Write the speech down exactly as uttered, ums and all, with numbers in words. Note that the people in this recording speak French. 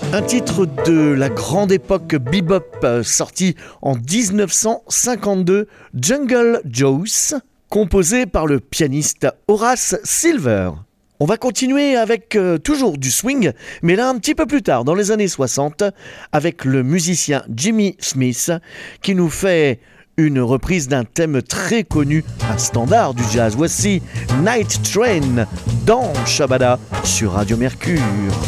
Un titre de la grande époque bebop euh, sorti en dix-neuf cent cinquante-deux, Jungle Joyce, composé par le pianiste Horace Silver. On va continuer avec euh, toujours du swing, mais là un petit peu plus tard, dans les années soixante, avec le musicien Jimmy Smith, qui nous fait une reprise d'un thème très connu, un standard du jazz. Voici Night Train dans Shabada sur Radio Mercure.